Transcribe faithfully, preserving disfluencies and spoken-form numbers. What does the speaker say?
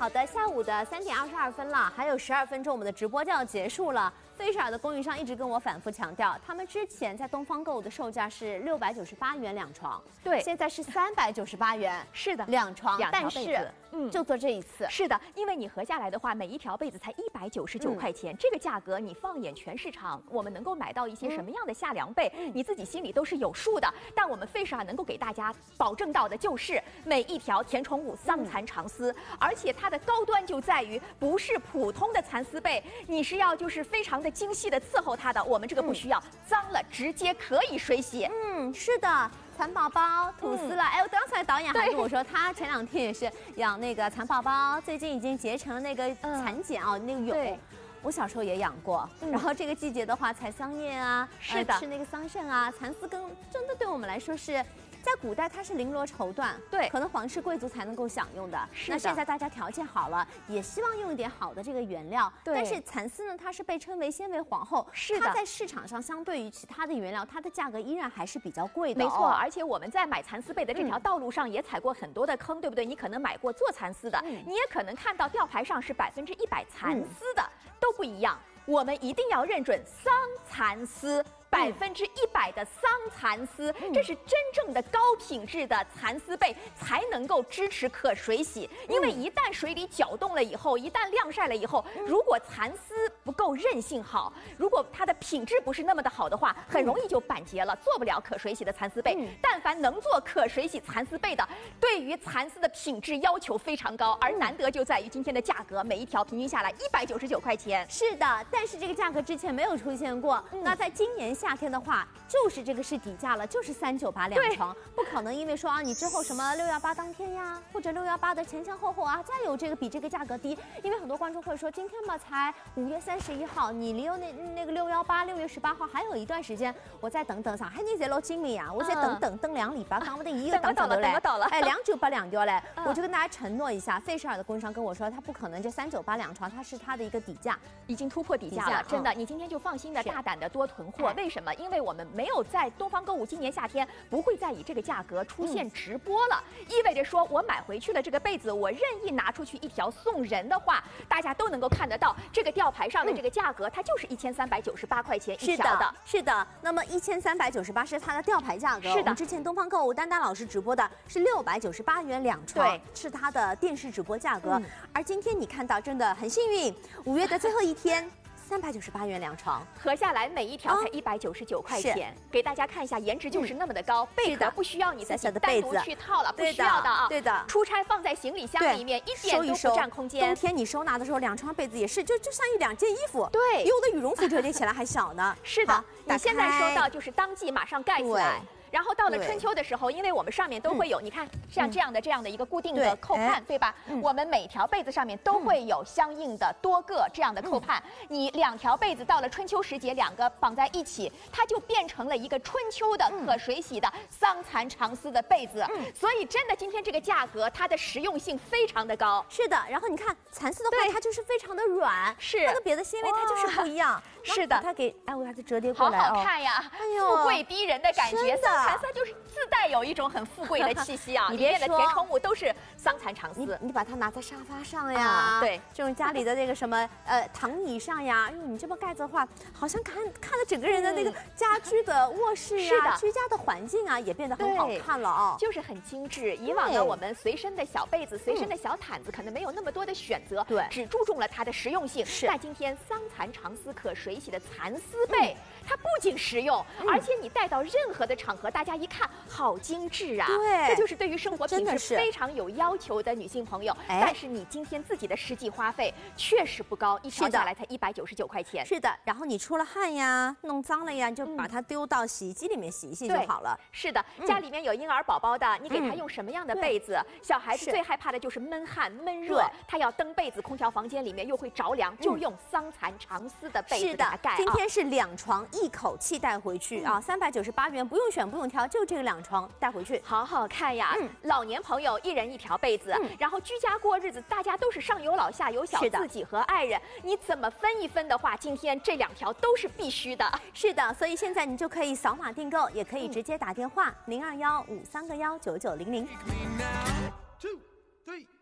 好的，下午的三点二十二分了，还有十二分钟，我们的直播就要结束了。菲舍尔的供应商一直跟我反复强调，他们之前在东方购物的售价是六百九十八元两床， 对， 现在是三百九十八元， 是的， 两床， 两条但是被子，嗯， 就做这一次， 是的，因为你合下来的话，每一条被子才一百九十九块钱，嗯、这个价格你放眼全市场，我们能够买到一些什么样的夏凉被，嗯、你自己心里都是有数的。但我们菲舍尔能够给大家保证到的就是每一条填充物桑蚕长丝，嗯、而且它的高端就在于不是普通的蚕丝被，你是要就是非常的精细的伺候它的，我们这个不需要，嗯、脏了直接可以水洗。 嗯，是的。蚕宝宝、吐丝了，哎、嗯，我刚才导演还跟我说，他前两天也是养那个蚕宝宝，最近已经结成了那个蚕茧啊，嗯、那个蛹。我小时候也养过，嗯、然后这个季节的话，采桑叶啊， 是的， 呃、吃那个桑葚啊，蚕丝根真的对我们来说是。在古代它是绫罗绸缎， 对， 可能皇室贵族才能够享用的。 是的。 那现在大家条件好了，也希望用一点好的这个原料。 对。 但是蚕丝呢，它是被称为纤维皇后， 是的。 它在市场上相对于其他的原料，它的价格依然还是比较贵的、 哦。没错，而且我们在买蚕丝被的这条道路上也踩过很多的坑，嗯、对不对？你可能买过做蚕丝的，嗯、你也可能看到吊牌上是百分之一百蚕丝的，嗯、都不一样。我们一定要认准桑蚕丝。百分之一百的桑蚕丝，嗯、这是真正的高品质的蚕丝被，才能够支持可水洗。因为一旦水里搅动了以后，一旦晾晒了以后，如果蚕丝不够韧性好，如果它的品质不是那么的好的话，很容易就板结了，做不了可水洗的蚕丝被。嗯、但凡能做可水洗蚕丝被的，对于蚕丝的品质要求非常高，而难得就在于今天的价格，每一条平均下来一百九十九块钱。 是的，但是这个价格之前没有出现过。嗯、那在今年夏天的话，就是这个是底价了，就是三九八两床，不可能因为说啊，你之后什么六幺八当天呀，或者六幺八的前前后后啊，再有这个比这个价格低，因为很多观众会说，今天嘛才五月三十一号，你离那那个六幺八六月十八号还有一段时间，我再等等啥？还你在老精明啊，我再等等等两礼拜，刚不得一个等走了嘞，哎，两九八两掉嘞，我就跟大家承诺一下，费舍尔的供应商跟我说，他不可能这三九八两床，它是它的一个底价， 已经突破底价了，真的，你今天就放心的大胆的多囤货，为什么？因为我们没有在东方购物今年夏天不会再以这个价格出现直播了，嗯、意味着说我买回去了这个被子，我任意拿出去一条送人的话，大家都能够看得到这个吊牌上的这个价格，嗯、它就是一千三百九十八块钱一条的。 是的，是的。那么一千三百九十八是它的吊牌价格， 是的。 我们之前东方购物丹丹老师直播的是六百九十八元两床， 对， 是它的电视直播价格。 嗯、 而今天你看到真的很幸运，五月的最后一天。三百九十八元两床， 合下来每一条才一百九十九块钱。哦、给大家看一下，颜值就是那么的高，嗯、被壳不需要你自己单独去套了，不需要的啊。 对的， 出差放在行李箱里面，一点都不占空间。 冬天你收纳的时候，两床被子也是，就就像一两件衣服。 对， 比我的羽绒服折叠起来还小呢。 是的，你现在收到就是当季马上盖起来。然后到了春秋的时候，因为我们上面都会有，嗯、你看像这样的这样的一个固定的扣判， 对, 对吧？嗯、我们每条被子上面都会有相应的多个这样的扣判。嗯、你两条被子到了春秋时节，两个绑在一起，它就变成了一个春秋的可水洗的桑蚕长丝的被子。嗯、所以真的今天这个价格，它的实用性非常的高。 是的，然后你看蚕丝的话，它就是非常的软， 是它跟别的纤维它就是不一样。 是的， 它给哎，我把它折叠过来， 好好看呀， 哎呦， 富贵逼人的感觉。 真的， 桑蚕丝就是自带有一种很富贵的气息啊！ 你别说， 里面的填充物都是桑蚕长丝， 你你把它拿在沙发上呀， 啊、对， 这种家里的那个什么呃躺椅上呀，哎呦，你这么盖子的话，好像看看了整个人的那个家居的卧室呀、 嗯、 居家的环境啊，也变得很好看了啊、哦， 就是很精致。以往呢，我们随身的小被子、随身的小毯子可能没有那么多的选择， 对， 只注重了它的实用性。 是， 但今天桑蚕长丝可水洗的蚕丝被，嗯、它不仅实用， 嗯、 而且你带到任何的场合，大家一看好精致啊！ 对， 这就是对于生活品质非常有要求的女性朋友。但是你今天自己的实际花费确实不高，一条下来才一百九十九块钱。 是的，然后你出了汗呀，弄脏了呀，你就把它丢到洗衣机里面洗一洗就好了。 是的，家里面有婴儿宝宝的，你给他用什么样的被子？小孩子最害怕的就是闷汗闷热，他要蹬被子，空调房间里面又会着凉，就用桑蚕长丝的被子给他盖。 今天是两床一口气带回去啊，三百九十八元，不用选不用挑，就这个两床带回去， 好好看呀。嗯，老年朋友一人一条被子，嗯、然后居家过日子，大家都是上有老下有小，自己和爱人，你怎么分一分的话，今天这两条都是必须的。 是的，所以现在你就可以扫码订购，也可以直接打电话零二幺五三个幺九九零零。